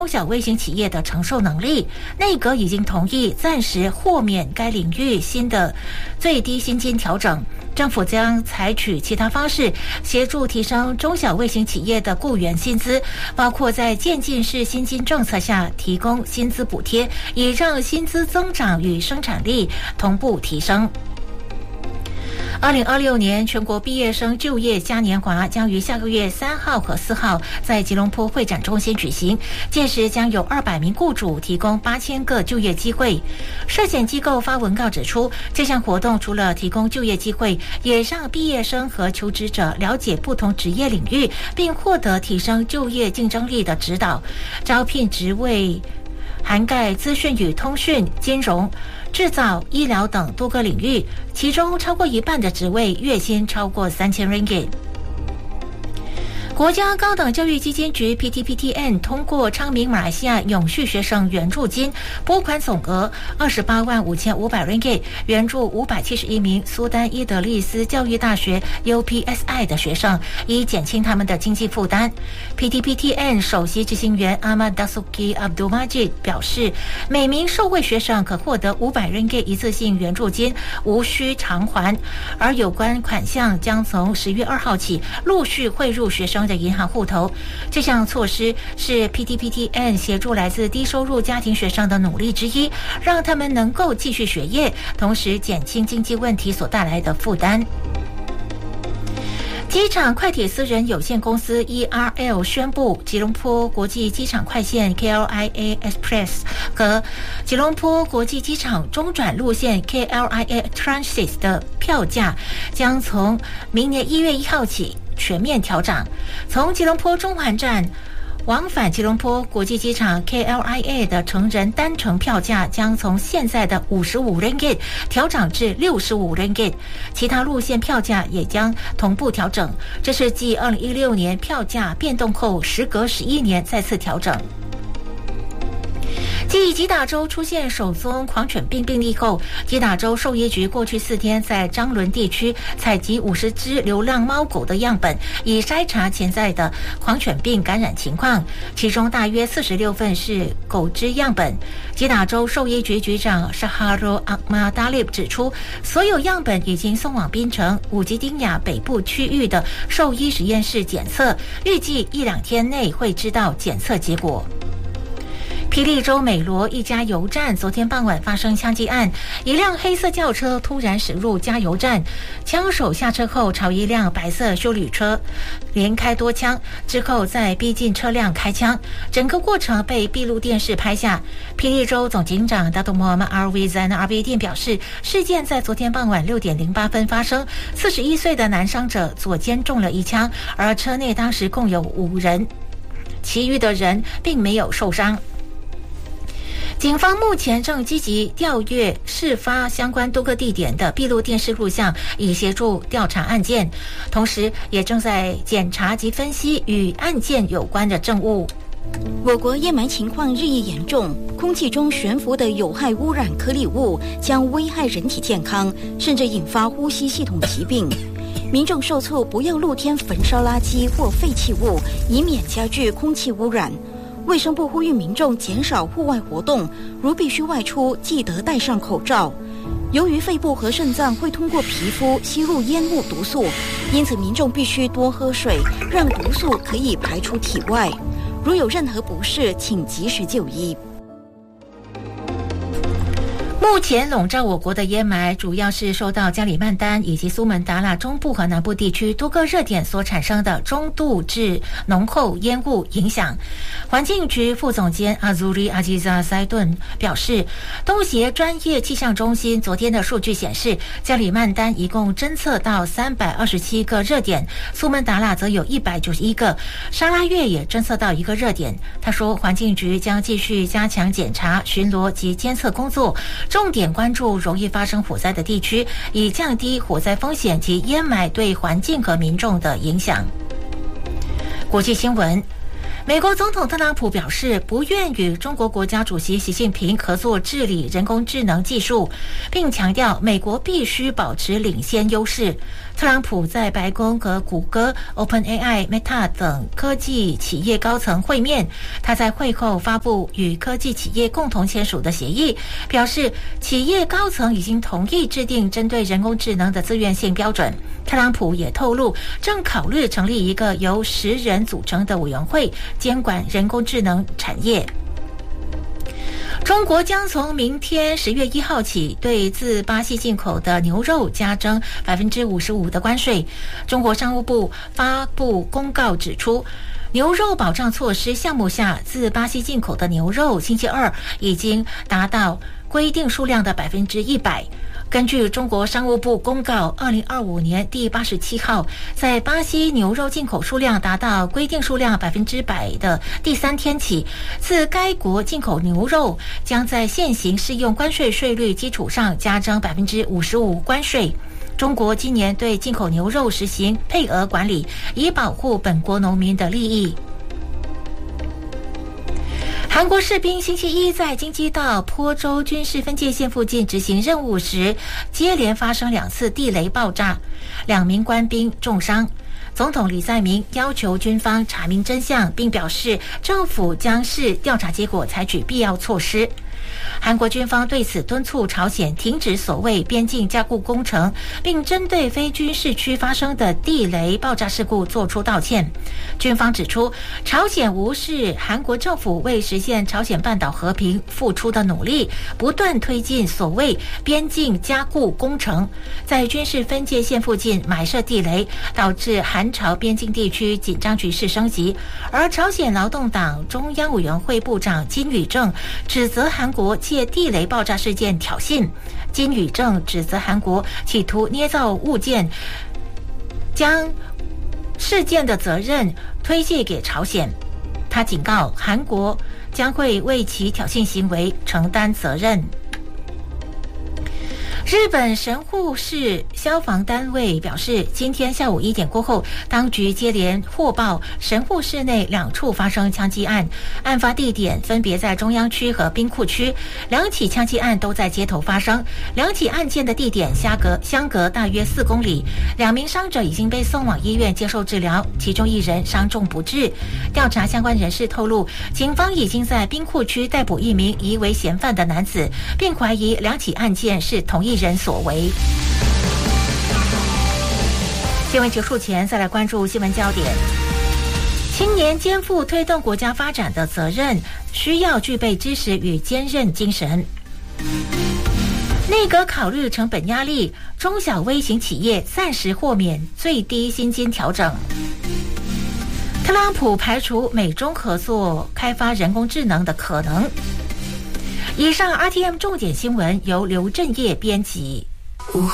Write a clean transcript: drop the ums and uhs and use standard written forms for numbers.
中小微型企业的承受能力，内阁已经同意暂时豁免该领域新的最低薪金调整。政府将采取其他方式协助提升中小微型企业的雇员薪资，包括在渐进式薪金政策下提供薪资补贴，以让薪资增长与生产力同步提升。2026年全国毕业生就业嘉年华将于下个月3号和4号在吉隆坡会展中心举行，届时将有200名雇主提供8000个就业机会。社险机构发文告指出，这项活动除了提供就业机会，也让毕业生和求职者了解不同职业领域，并获得提升就业竞争力的指导。招聘职位涵盖资讯与通讯、金融、制造、医疗等多个领域，其中超过一半的职位月薪超过3000 ringgit。国家高等教育基金局 PTPTN 通过昌明马来西亚永续学生援助金拨款总额28万5500 ringgit， 援助571名苏丹伊德利斯教育大学 UPSI 的学生，以减轻他们的经济负担。PTPTN 首席执行员 Ahmad Dasuki Abdul Majid 表示，每名受惠学生可获得500 ringgit 一次性援助金，无需偿还，而有关款项将从10月2号起陆续汇入学生的银行户头。这项措施是 PTPTN 协助来自低收入家庭学生的努力之一，让他们能够继续学业，同时减轻经济问题所带来的负担。机场快铁私人有限公司 ERL 宣布，吉隆坡国际机场快线 KLIA Express 和吉隆坡国际机场中转路线 KLIA Transit 的票价将从明年1月1号起全面调涨。从吉隆坡中环站往返吉隆坡国际机场 KLIA 的成人单程票价将从现在的55 ringgit 调涨至65 ringgit， 其他路线票价也将同步调整。这是继2016年票价变动后时隔11年再次调整。继吉打州出现首宗狂犬病病例后，吉打州兽医局过去4天在张伦地区采集50只流浪猫狗的样本，以筛查潜在的狂犬病感染情况，其中大约46份是狗只样本。吉打州兽医局局长 Shahrul Ahmad-Talib 指出，所有样本已经送往槟城、武吉丁雅北部区域的兽医实验室检测，预计1-2天内会知道检测结果。霹雳州美罗一家油站昨天傍晚发生枪击案，一辆黑色轿车突然驶入加油站，枪手下车后朝一辆白色休旅车连开多枪，之后再逼近车辆开枪，整个过程被闭路电视拍下。霹雳州总警长 Dato' Muhammad Arwi Zainal Abidin 表示，事件在昨天傍晚6点08分发生，41岁的男伤者左肩中了一枪，而车内当时共有5人，其余的人并没有受伤。警方目前正积极调阅事发相关多个地点的闭路电视录像，以协助调查案件，同时也正在检查及分析与案件有关的证物。 我国烟霾情况日益严重，空气中悬浮的有害污染颗粒物将危害人体健康，甚至引发呼吸系统疾病。民众受促不要露天焚烧垃圾或废弃物，以免加剧空气污染。卫生部呼吁民众减少户外活动，如必须外出，记得戴上口罩。由于肺部和肾脏会通过皮肤吸入烟雾毒素，因此民众必须多喝水，让毒素可以排出体外。如有任何不适，请及时就医。 目前笼罩我国的烟霾主要是受到加里曼丹以及苏门答腊中部和南部地区多个热点所产生的中度至浓厚烟雾影响。环境局副总监阿祖里阿吉扎塞顿表示，东协专业气象中心昨天的数据显示，加里曼丹一共侦测到327个热点，苏门答腊则有191个，沙拉越也侦测到1个热点。他说，环境局将继续加强检查、巡逻及监测工作，重点关注容易发生火灾的地区，以降低火灾风险及烟霾对环境和民众的影响。国际新闻， 美国总统特朗普表示不愿与中国国家主席习近平合作治理人工智能技术，并强调美国必须保持领先优势。特朗普在白宫和谷歌、OpenAI、Meta 等科技企业高层会面，他在会后发布与科技企业共同签署的协议，表示企业高层已经同意制定针对人工智能的自愿性标准。特朗普也透露，正考虑成立一个由10人组成的委员会，监管人工智能产业。中国将从明天10月1号起对自巴西进口的牛肉加征55%的关税。中国商务部发布公告指出，牛肉保障措施项目下自巴西进口的牛肉星期二已经达到规定数量的100%。根据中国商务部公告，2025年第87号，在巴西牛肉进口数量达到规定数量100%的第3天起，自该国进口牛肉将在现行适用关税税率基础上加征55%关税。中国今年对进口牛肉实行配额管理，以保护本国农民的利益。韩国士兵星期一在京畿道坡州军事分界线附近执行任务时，接连发生2次地雷爆炸，2名官兵重伤。总统李在明要求军方查明真相，并表示政府将视调查结果采取必要措施。韩国军方对此敦促朝鲜停止所谓边境加固工程，并针对非军事区发生的地雷爆炸事故作出道歉。军方指出，朝鲜无视韩国政府为实现朝鲜半岛和平付出的努力，不断推进所谓边境加固工程，在军事分界线附近埋设地雷，导致韩朝边境地区紧张局势升级。而朝鲜劳动党中央委员会部长金宇正指责韩国借地雷爆炸事件挑衅。金宇正指责韩国企图捏造物件，将事件的责任推卸给朝鲜。他警告韩国将会为其挑衅行为承担责任。日本神户市消防单位表示，今天下午1点过后，当局接连获报神户市内2处发生枪击案，案发地点分别在中央区和兵库区，2起枪击案都在街头发生，2起案件的地点相隔大约4公里，2名伤者已经被送往医院接受治疗，其中1人伤重不治。调查相关人士透露，警方已经在兵库区逮捕1名疑为嫌犯的男子，并怀疑2起案件是同一人所为。新闻结束前，再来关注新闻焦点。青年肩负推动国家发展的责任，需要具备知识与坚韧精神。内阁考虑成本压力，中小微型企业暂时豁免最低薪金调整。特朗普排除美中合作开发人工智能的可能。以上 RTM 重点新闻由刘振业编辑。